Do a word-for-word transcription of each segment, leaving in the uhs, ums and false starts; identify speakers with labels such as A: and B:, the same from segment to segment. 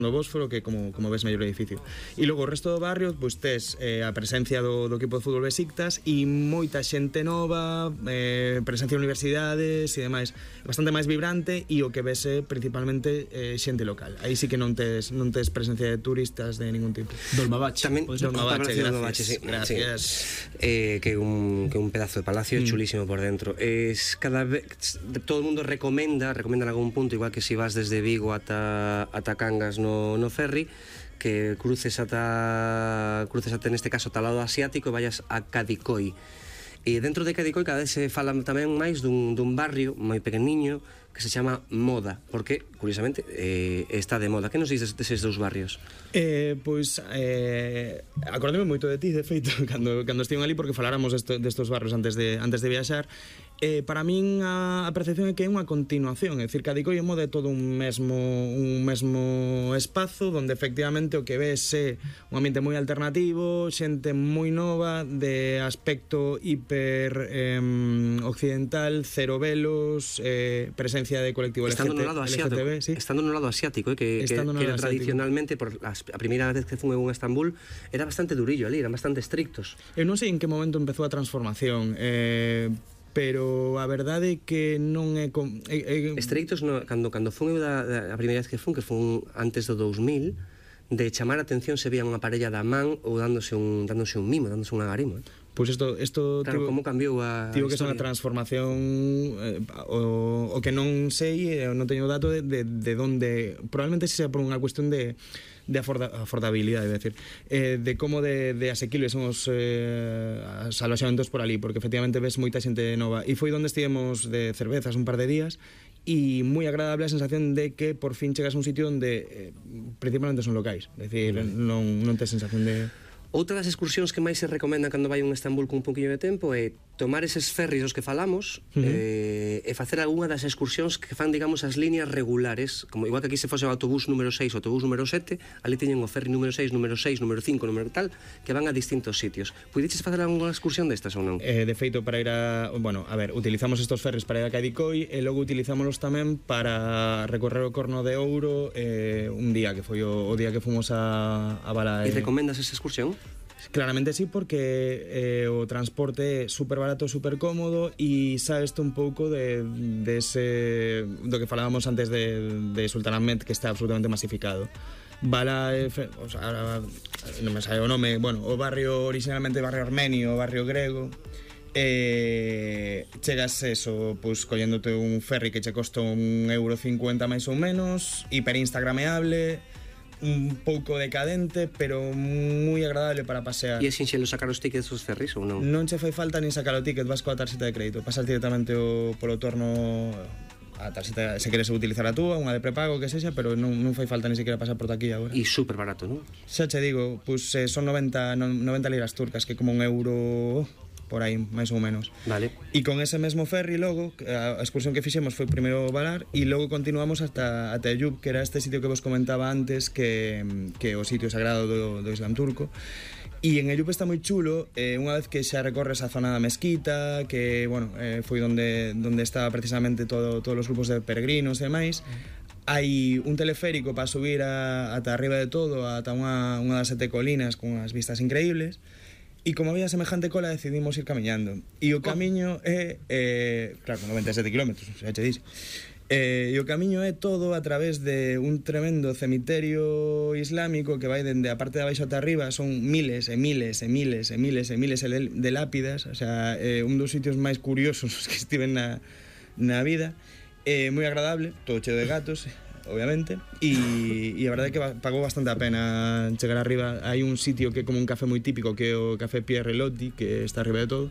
A: no Bósforo, que como, como ves mellor edificio. E logo o resto do barrio, pois tes eh, a presencia do, do equipo de fútbol Besiktas e moita xente nova, eh, presencia de universidades e demais, bastante máis vibrante, e o que vese principalmente eh, xente local. Aí sí que non tes, non tes presencia de turistas de ningún tipo.
B: Dolmabache.
C: Tamén
A: Dolmabache, gracias.
C: Dolmabache, sí,
A: gracias.
C: Sí. Eh, que un que un pedazo de palacio mm. chulísimo por dentro. Es cada vez todo o mundo recomenda, recomenda en algún punto, igual que si vas desde Vigo ata ata Cangas no No, no ferry, que cruces ata cruces ata neste caso ata lado asiático e vayas a Kadikoy. E dentro de Kadikoy cada vez se fala tamén máis dun, dun barrio moi pequeniño que se chama Moda, porque, curiosamente, eh, está de moda. Que nos dices deses dous barrios?
A: Eh, pois, eh, acordeme moito de ti, de feito, cando, cando estiven ali, porque faláramos desto, destos barrios antes de, antes de viaxar. Eh, para min a, a percepción é que é unha continuación, é dicir, Kadikoy e Moda é todo un mesmo un mesmo espazo onde efectivamente o que ves é un ambiente moi alternativo, xente moi nova, de aspecto hiper eh, occidental, cero velos, eh, presencia de colectivo L G T B.
C: Estando no lado asiático, L G T B, sí. Estando no lado asiático, eh, que, que, que era tradicionalmente, por las, a primeira vez que fun en Estambul, era bastante durillo ali, eran bastante estrictos.
A: Eu non sei en que momento empezou a transformación, eh, pero a verdade é que non é... Com, é, é...
C: Estrictos, no, cando, cando fun eu da, da, a primeira vez que fun, que fun antes do dous mil, de chamar a atención se veía unha parella da man ou dándose un, dándose un mimo, dándose un agarimo, eh?
A: Pois pues isto, isto
C: claro,
A: tivo,
C: como cambiou a
A: tivo que ser unha transformación, eh, o, o que non sei, eh, non teño dato de, de, de donde, probablemente se sea por unha cuestión de de aforda, afordabilidade, é dicir, eh, de como de, de asequibles son os eh, os aloxamentos por ali, porque efectivamente ves moita xente nova, e foi onde estivemos de cervezas un par de días, e moi agradable a sensación de que por fin chegas a un sitio onde eh, principalmente son locais, é dicir, non, non tes sensación de...
C: Outra das excursións que máis se recomenda cando vai a un Estambul con un poquinho de tempo é tomar eses ferries dos que falamos, uh -huh. eh, e facer algunha das excursións que fan, digamos, as líneas regulares, como igual que aquí se fose o autobús número seis, o autobús número sete, ali teñen o ferry número seis, número seis, número cinco, número tal, que van a distintos sitios. Puideches facer algunha excursión destas ou non?
A: Eh, de feito, para ir a... Bueno, a ver, utilizamos estos ferries para ir a Kadikoy e logo utilizámolos tamén para recorrer o Corno de Ouro eh, un día, que foi o, o día que fomos a, a Bala.
C: E recomendas esa excursión?
A: Claramente sí, porque eh, o transporte é super barato, super cómodo, e sabes un pouco de, de ese, do que falábamos antes de, de Sultanahmet, que está absolutamente masificado. Bala, eh, o sea, non me sabe o nome, bueno, o barrio originalmente barrio armenio, o barrio grego, eh, chegas eso, pois colléndote un ferry que che costa un euro cincuenta máis ou menos, hiper instagrameable, un pouco decadente, pero moi agradable para pasear.
C: E é sinxelo sacar os tickets dos ferries ou non?
A: Non che fai falta nin sacar o ticket, vas coa tarxeta de crédito, pasas directamente o, polo torno a tarxeta, se queres utilizar a túa, unha de prepago, que sexa, pero non, non fai falta ni siquiera pasar por aquí agora.
C: E super barato, non?
A: Xa che digo, pues, eh, son noventa, noventa liras turcas, que como un euro... por aí, máis ou menos.
C: Vale.
A: E con ese mesmo ferry logo, a excursión que fixemos foi primeiro Valar e logo continuamos hasta ata Eyüp, que era este sitio que vos comentaba antes, que, que o sitio sagrado do, do Islam turco. E en Eyüp está moi chulo, eh, unha vez que xa recorres a zona da mezquita, que, bueno, eh, foi onde, donde estaba precisamente todo, todos os grupos de peregrinos e demais, hai un teleférico para subir a, ata arriba de todo, ata unha, unha das sete colinas con unhas vistas increíbles. E como había semejante cola, decidimos ir camiñando. E o camiño é, eh, claro, noventa e sete kilómetros, xa che dixe. Eh, e o camiño é todo a través de un tremendo cemiterio islámico que vai dende a parte de abaixo ata arriba, son miles e miles e miles e miles e miles de lápidas, o sea, eh, un dos sitios máis curiosos que estiven na, na vida. Eh, moi agradable, todo cheo de gatos, obviamente, e, e a verdade é que pagou bastante a pena chegar arriba. Hai un sitio que é como un café moi típico, que é o Café Pierre Lotti, que está arriba de todo,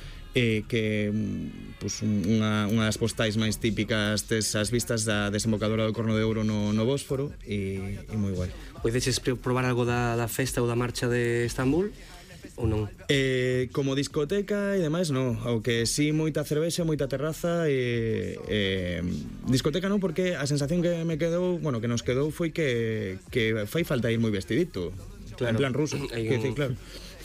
A: e que pues, unha, unha das postais máis típicas desas vistas da desembocadura do Corno de Ouro no, no Bósforo, e, e moi guai.
C: Podeches probar algo da, da festa ou da marcha de Estambul? Ou non?
A: Eh, como discoteca e demais, non. O que sí, moita cervexa, moita terraza e, eh, discoteca non, porque a sensación que me quedou, bueno, que nos quedou foi que, que fai falta ir moi vestidito, claro, en plan ruso,
C: hay
A: que
C: un...
A: decir, claro.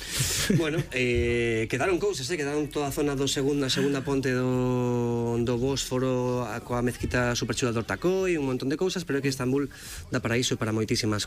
C: Bueno, eh, quedaron cousas, eh? Quedaron toda a zona do segunda, segunda ponte do, do Bósforo, a coa mezquita super chula do Ortacoy, un montón de cousas, pero é que Estambul dá para iso e para moitísimas